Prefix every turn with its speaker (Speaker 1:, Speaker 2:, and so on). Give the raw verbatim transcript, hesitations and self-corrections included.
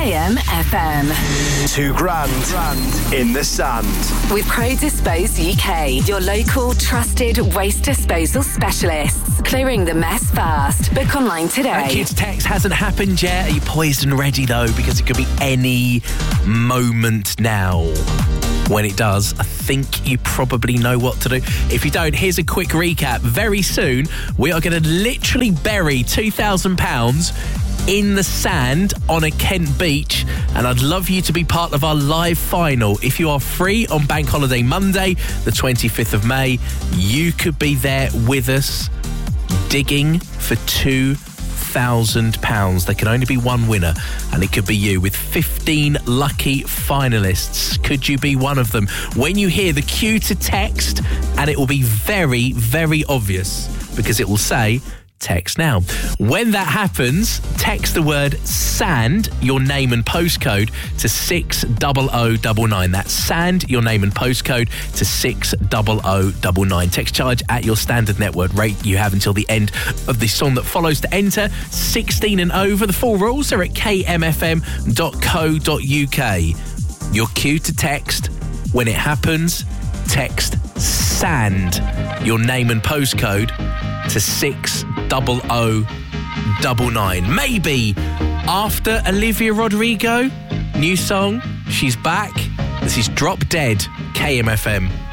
Speaker 1: K M F M.
Speaker 2: Two grand in the sand.
Speaker 1: With Pro Dispose U K, your local trusted waste disposal specialists. Clearing the mess fast. Book online today.
Speaker 3: That kids' text hasn't happened yet. Are you poised and ready, though? Because it could be any moment now. When it does, I think you probably know what to do. If you don't, here's a quick recap. Very soon, we are going to literally bury two thousand pounds in the sand on a Kent beach, and I'd love you to be part of our live final. If you are free on Bank Holiday Monday, the twenty-fifth of May, you could be there with us digging for two thousand pounds. There can only be one winner, and it could be you, with fifteen lucky finalists. Could you be one of them? When you hear the cue to text, and it will be very, very obvious, because it will say text now. When that happens, text the word sand, your name and postcode, to six double oh double nine. That's sand, your name and postcode, to six double oh double nine. Text charge at your standard network rate. You have until the end of the song that follows to enter. sixteen and over. The full rules are at k m f m dot co dot u k. Your cue to text. When it happens, text sand, your name and postcode, to six double oh double nine. Maybe after Olivia Rodrigo, new song, she's back. This is Drop Dead, K M F M.